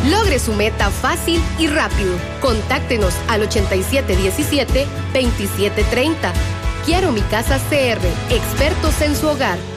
Logre su meta fácil y rápido. Contáctenos al 8717-2730. Quiero mi casa CR, expertos en su hogar.